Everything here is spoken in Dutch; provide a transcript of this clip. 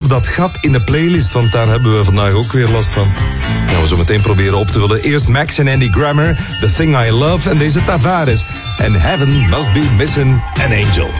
dat gat in de playlist, want daar hebben we vandaag ook weer last van. Gaan we zo meteen proberen op te vullen. Eerst Max en Andy Grammer, The Thing I Love en deze Tavares. And Heaven Must Be Missing an Angel.